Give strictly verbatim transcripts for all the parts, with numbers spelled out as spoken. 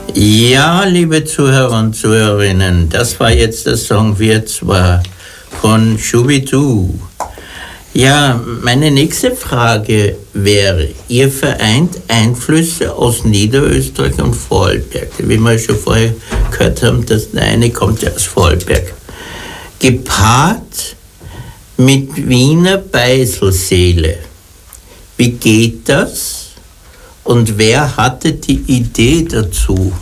Ja, liebe Zuhörer und Zuhörerinnen, das war jetzt der Song Wir zwei von Schubidu. Ja, meine nächste Frage wäre, ihr vereint Einflüsse aus Niederösterreich und Vorarlberg. Wie wir schon vorher gehört haben, das eine kommt ja aus Vorarlberg. Gepaart mit Wiener Beiselseele. Wie geht das? Und wer hatte die Idee dazu?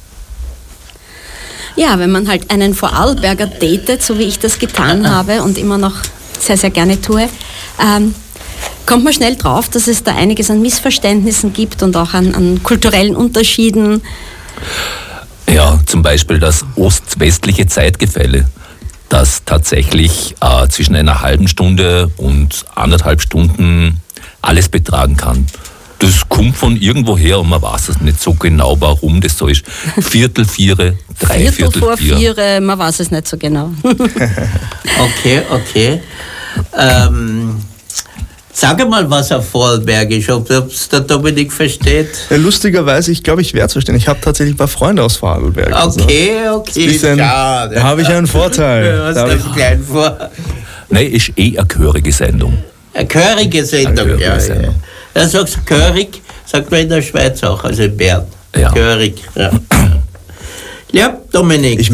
Ja, wenn man halt einen Vorarlberger datet, so wie ich das getan habe und immer noch sehr, sehr gerne tue, ähm, kommt man schnell drauf, dass es da einiges an Missverständnissen gibt und auch an, an kulturellen Unterschieden. Ja, zum Beispiel das ost-westliche Zeitgefälle, das tatsächlich äh, zwischen einer halben Stunde und anderthalb Stunden alles betragen kann. Das kommt von irgendwo her und man weiß es nicht so genau, warum das so ist. Viertel vier, drei Viertel Viertel vor vier. vier, man weiß es nicht so genau. Okay, okay. Ähm, sag mal was auf Vorarlbergisch, ob es der Dominik versteht. Ja, lustigerweise, ich glaube, ich werde es verstehen. Ich habe tatsächlich ein paar Freunde aus Vorarlberg. Okay, okay. Bisschen, da habe ich einen Vorteil. Was Da hab ist ich, klein vor? Nein, ist eh eine gehörige Sendung. Eine gehörige Sendung, Eine gehörige ja. Sendung. ja. Ja, sagst du gehörig, sagt man in der Schweiz auch, also in Bern. Ja. Gehörig, ja. Ja, Dominik. Ich